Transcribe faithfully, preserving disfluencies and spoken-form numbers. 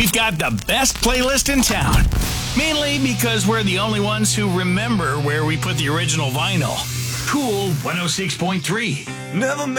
we've got the best playlist in town. Mainly because we're the only ones who remember where we put the original vinyl. Cool one oh six point three. Never